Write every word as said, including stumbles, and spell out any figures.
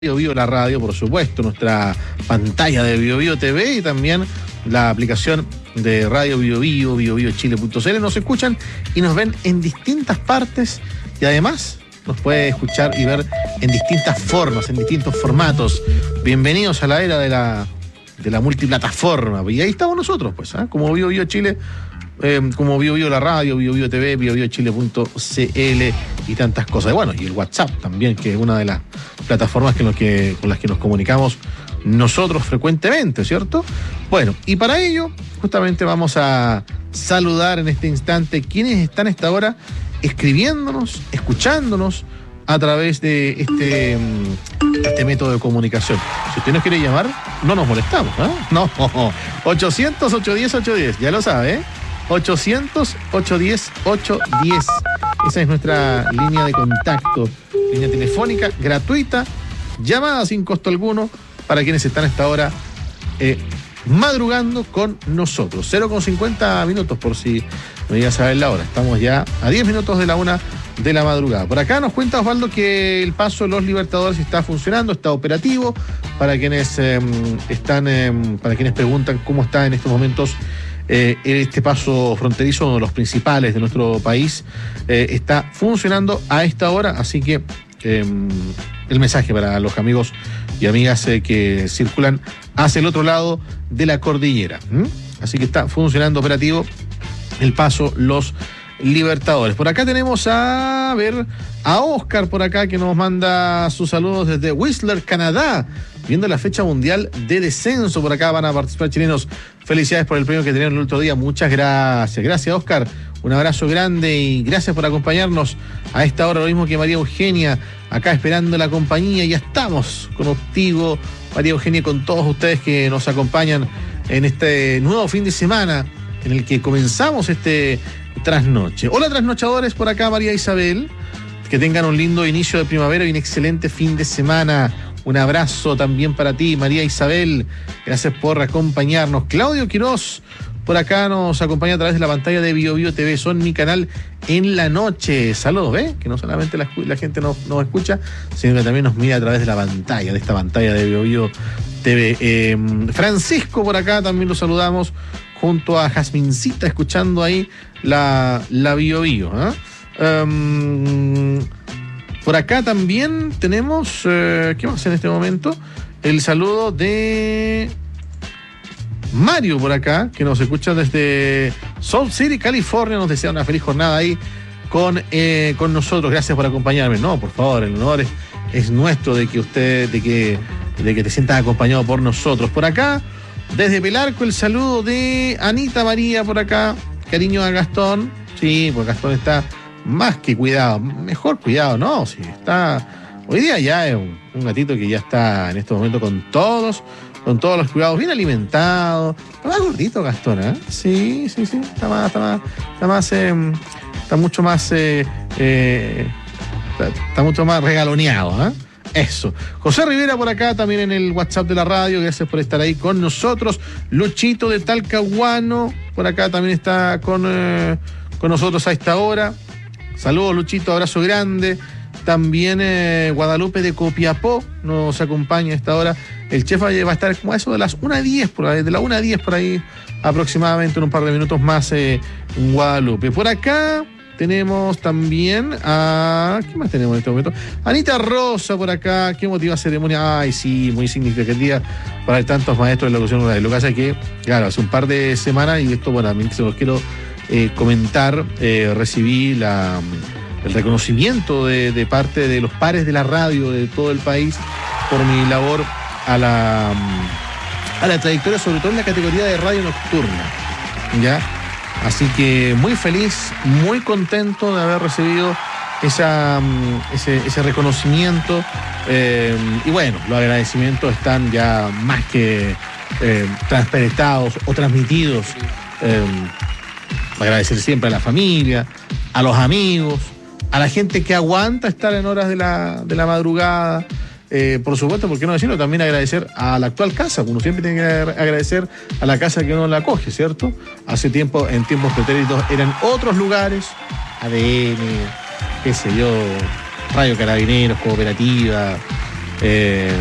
Bio Bio la radio, por supuesto, nuestra pantalla de Bio Bio T V y también la aplicación de Radio Bio Bio, bio bio chile punto c l. Nos escuchan y nos ven en distintas partes y además nos puede escuchar y ver en distintas formas, en distintos formatos. Bienvenidos a la era de la, de la multiplataforma. Y ahí estamos nosotros, pues, ¿eh? Como Bio Bio Chile, eh, como Bio Bio la radio, Bio Bio T V, bio bio chile punto c l y tantas cosas. Y bueno, y el WhatsApp también, que es una de las plataformas que, que, con las que nos comunicamos nosotros frecuentemente, ¿cierto? Bueno, y para ello, justamente vamos a saludar en este instante quienes están a esta hora escribiéndonos, escuchándonos a través de este, este método de comunicación. Si usted nos quiere llamar, no nos molestamos, ¿eh? No, ochocientos, ochocientos diez, ochocientos diez, ya lo sabe, ¿eh? ochocientos, ochocientos diez, ochocientos diez. Esa es nuestra línea de contacto, línea telefónica gratuita, llamada sin costo alguno para quienes están a esta hora eh, madrugando con nosotros. cero con cincuenta minutos por si no iba a saber la hora. Estamos ya a diez minutos de la una de la madrugada. Por acá nos cuenta Osvaldo que el paso de los Libertadores está funcionando, está operativo. Para quienes eh, están, eh, para quienes preguntan cómo está en estos momentos Eh, este paso fronterizo, uno de los principales de nuestro país, eh, está funcionando a esta hora, así que eh, el mensaje para los amigos y amigas eh, que circulan hacia el otro lado de la cordillera. ¿Mm? Así que está funcionando operativo el paso Los Libertadores. Por acá tenemos a, a ver a Oscar por acá que nos manda sus saludos desde Whistler, Canadá, viendo la fecha mundial de descenso. Por acá van a participar chilenos. Felicidades por el premio que tenían el otro día. Muchas gracias. Gracias, Oscar. Un abrazo grande y gracias por acompañarnos a esta hora, lo mismo que María Eugenia, acá esperando la compañía. Ya estamos contigo, María Eugenia, con todos ustedes que nos acompañan en este nuevo fin de semana en el que comenzamos este trasnoche. Hola, trasnochadores, por acá María Isabel. Que tengan un lindo inicio de primavera y un excelente fin de semana. Un abrazo también para ti, María Isabel. Gracias por acompañarnos. Claudio Quiroz, por acá nos acompaña a través de la pantalla de Bio Bio T V. Son mi canal en la noche. Saludos, ¿eh? Que no solamente la, la gente nos, nos escucha, sino que también nos mira a través de la pantalla, de esta pantalla de Bio Bio T V. Eh, Francisco, por acá también lo saludamos, junto a Jasmincita, escuchando ahí la, la Bio Bio, ¿eh? Um, por acá también tenemos, eh, ¿qué más en este momento? El saludo de Mario por acá, que nos escucha desde Salt City, California. Nos desea una feliz jornada ahí con, eh, con nosotros. Gracias por acompañarme. No, por favor, el honor es, es nuestro de que usted, de que, de que te sientas acompañado por nosotros. Por acá, desde Pelarco, el saludo de Anita María por acá. Cariño a Gastón. Sí, pues Gastón está más que cuidado, mejor cuidado, ¿no? Sí, está. Hoy día ya es un, un gatito que ya está en este momento con todos, con todos los cuidados, bien alimentado. Está más gordito Gastón, ¿eh? Sí, sí, sí. Está más, está más, está más, eh, está mucho más, eh, eh, está, está mucho más regaloneado, ¿eh? Eso. José Rivera por acá también en el WhatsApp de la radio. Gracias por estar ahí con nosotros. Luchito de Talcahuano por acá también está con, eh, con nosotros a esta hora. Saludos, Luchito, abrazo grande. También eh, Guadalupe de Copiapó nos acompaña a esta hora. El chef va a estar como a eso de las una a diez, por ahí, de la una a diez por ahí aproximadamente, en un par de minutos más eh, en Guadalupe. Por acá tenemos también a... ¿Qué más tenemos en este momento? Anita Rosa por acá. Qué emotiva ceremonia. Ay, sí, muy significativa para tantos maestros de locución rural. Lo que pasa es que, claro, hace un par de semanas, y esto, bueno, a mí se los quiero eh, comentar, eh, recibí la, el reconocimiento de, de parte de los pares de la radio de todo el país por mi labor a la, a la trayectoria, sobre todo en la categoría de radio nocturna, ¿ya? Así que muy feliz, muy contento de haber recibido esa, ese, ese reconocimiento. Eh, y bueno, los agradecimientos están ya más que eh, transparentados o transmitidos. Eh, agradecer siempre a la familia, a los amigos, a la gente que aguanta estar en horas de la, de la madrugada. Eh, por supuesto, ¿por qué no decirlo? También agradecer a la actual casa. Uno siempre tiene que agradecer a la casa que uno la acoge, ¿cierto? Hace tiempo, en tiempos pretéritos, eran otros lugares, A D N, qué sé yo, Radio Carabineros, Cooperativa, Eh,